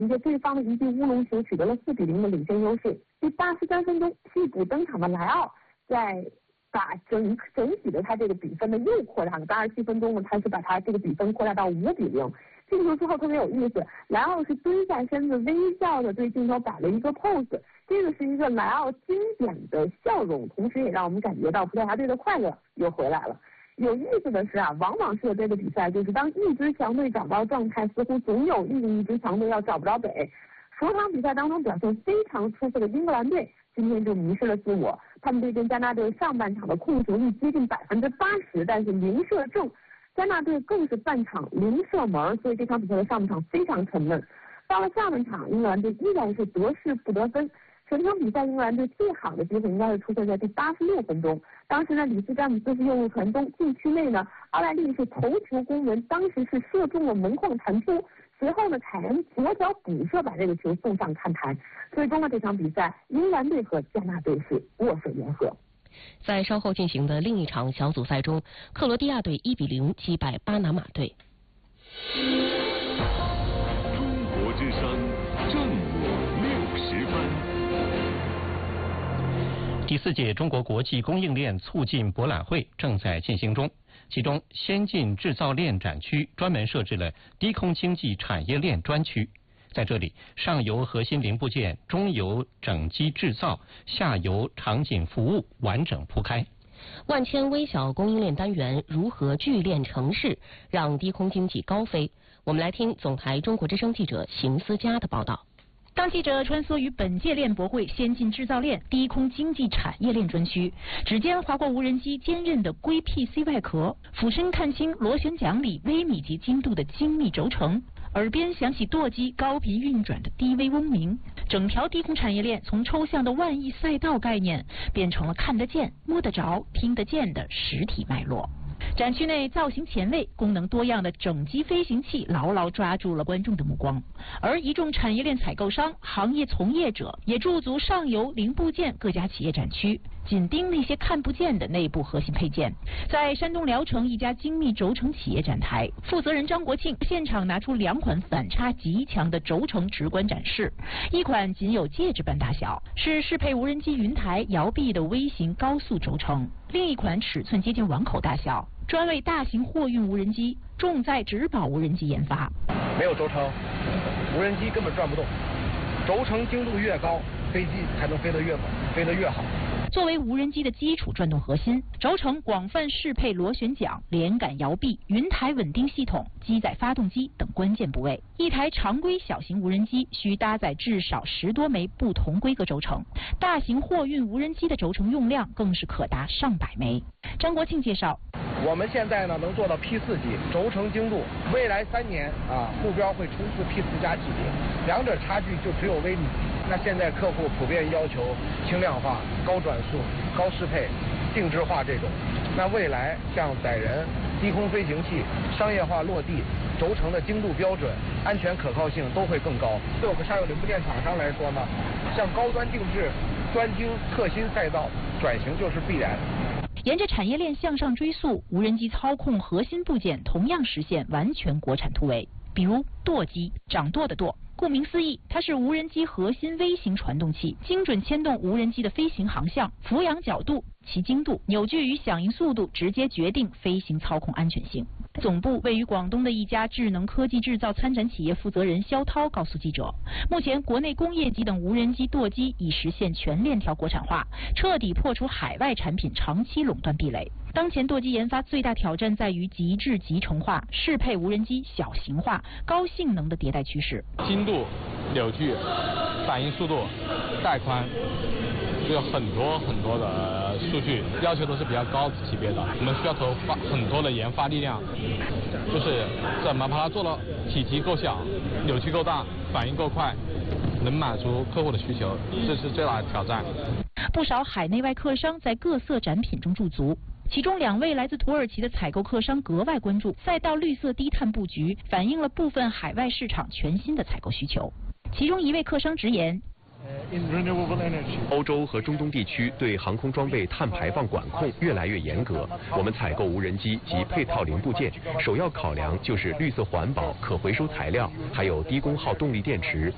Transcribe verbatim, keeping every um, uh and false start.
凭借对方的一记乌龙球取得了四比零的领先优势。第八十三分钟，替补登场的莱奥在把整整体的他这个比分呢又扩大了。八十七分钟呢，他是把他这个比分扩大到五比零。进球之后特别有意思，莱奥是蹲下身子微笑的对镜头摆了一个 pose， 这个是一个莱奥经典的笑容，同时也让我们感觉到葡萄牙队的快乐又回来了。有意思的是啊，往往是有这个比赛，就是当一支强队找到状态，似乎总有另一支强队要找不着北。首场比赛当中表现非常出色的英格兰队，今天就迷失了自我。他们对阵加纳队上半场的控球率接近百分之八十，但是零射正。加纳队更是半场零射门，所以这场比赛的上半场非常沉闷。到了下半场，英格兰队依然是得势不得分。整场比赛英格兰队最好的机会应该是出现在第八十六分钟，当时呢，里斯詹姆斯是右路传中，禁区内呢，奥莱利是头球攻门，当时是射中了门框弹出，随后呢，凯恩左脚补射把这个球送上看台。最终呢，这场比赛英格兰队和加纳队是握手言和。 在稍后进行的另一场小组赛中，克罗地亚队一比零击败巴拿马队。 中国之声正午六时分。 第四届中国国际供应链促进博览会正在进行中，其中先进制造链展区专门设置了低空经济产业链专区。在这里，上游核心零部件、中游整机制造、下游场景服务完整铺开。 万千微小供应链单元如何聚链成市，让低空经济高飞？我们来听总台中国之声记者邢思佳的报道。 当记者穿梭于本届链博会先进制造链低空经济产业链专区，指尖划过无人机坚韧的硅 P C 外壳，俯身看清螺旋桨里微米级精度的精密轴承，耳边响起舵机高频运转的低微嗡鸣，整条低空产业链从抽象的万亿赛道概念，变成了看得见、摸得着、听得见的实体脉络。展区内造型前卫、功能多样的整机飞行器牢牢抓住了观众的目光，而一众产业链采购商、行业从业者也驻足上游零部件各家企业展区，紧盯那些看不见的内部核心配件。在山东聊城一家精密轴承企业展台，负责人张国庆现场拿出两款反差极强的轴承直观展示，一款仅有戒指般大小，是适配无人机云台摇臂的微型高速轴承，另一款尺寸接近碗口大小，专为大型货运无人机、重载质保无人机研发。 没有轴承，无人机根本转不动。轴承精度越高，飞机才能飞得越猛，飞得越好。 作为无人机的基础转动核心，轴承广泛适配螺旋桨、连杆摇臂、云台稳定系统、机载发动机等关键部位。一台常规小型无人机需搭载至少十多枚不同规格轴承，大型货运无人机的轴承用量更是可达上百枚。张国庆介绍， 我们现在呢能做到 P 四 级轴承精度，未来三年啊目标会冲刺 P 四 加级别，两者差距就只有微米。那现在客户普遍要求轻量化、高转速、高适配、定制化这种，那未来像载人、低空飞行器、商业化落地，轴承的精度标准、安全可靠性都会更高。对我们上游零部件厂商来说呢，像高端定制、专精特新赛道转型就是必然。 沿着产业链向上追溯，无人机操控核心部件同样实现完全国产突围。比如舵机，掌舵的舵，顾名思义，它是无人机核心微型传动器，精准牵动无人机的飞行航向、俯仰角度、其精度、扭矩与响应速度，直接决定飞行操控安全性。总部位于广东的一家智能科技制造参展企业负责人肖涛告诉记者，目前国内工业级等无人机舵机已实现全链条国产化，彻底破除海外产品长期垄断壁垒。当前舵机研发最大挑战在于极致集成化、适配无人机小型化、高性能的迭代趋势。 精度、扭矩、反应速度、带宽，就有很多很多的数据要求都是比较高级别的，我们需要投发很多的研发力量，就是怎么把它做到体积够小、扭矩够大、反应够快，能满足客户的需求，这是最大的挑战。 不少海内外客商在各色展品中驻足，其中两位来自土耳其的采购客商格外关注赛道绿色低碳布局，反映了部分海外市场全新的采购需求。其中一位客商直言， 欧洲和中东地区对航空装备碳排放管控越来越严格，我们采购无人机及配套零部件，首要考量就是绿色环保、可回收材料，还有低功耗动力电池、